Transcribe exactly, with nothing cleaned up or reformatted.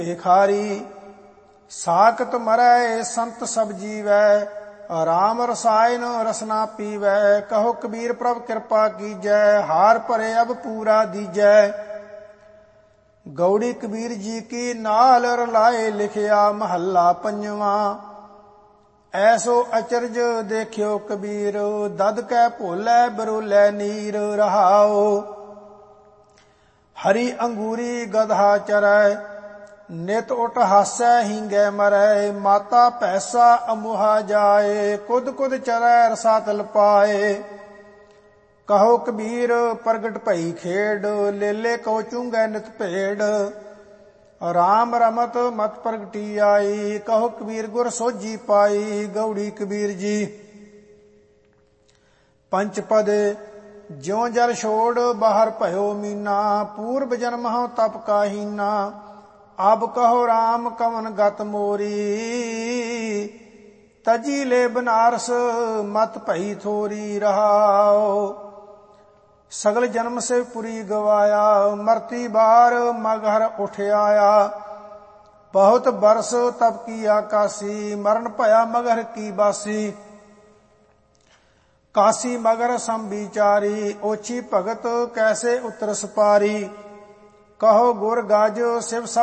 भिखारी। साकत मरै संत सब जीवै, राम रसायन रसना पीवै। कहो कबीर प्रभ कृपा कीजै, हार भरे अब पूरा दीजै। गौड़ी कबीर जी की नाल रलाए, लिखिया महला पंजवा। ऐसो अचरज देखियो कबीर, दद कै भोलै बरोलै नीर। रहाओ हरि अंगूरी गधा चरै, नित उठ हासै हींगै मरै। माता पैसा अमुहा जाए, कुद कुद चरै रसा तल पाए। कहो कबीर प्रगट भई खेड, लेले को चूंगै नित भेड़। राम रमत मत प्रगटी आई, कहो कबीर गुर सोझी पाई। गौड़ी कबीर जी। पंचपद ज्यों जल छोड़ बाहर भयो मीना, पूर्व जन्म हूँ तप का हीना। अब कहो राम कवन गत मोरी, तजी ले बनारस मत भई थोरी। रहाओ सगल जन्म से पुरी गवाया, मरती बार मगहर उठ आया। बहुत बरस तब की आकाशी, मरण भया मगहर की बासी। काशी मगर संविचारी, ओछी भगत कैसे उतर सपारी। कहो गुर गाज शिव सब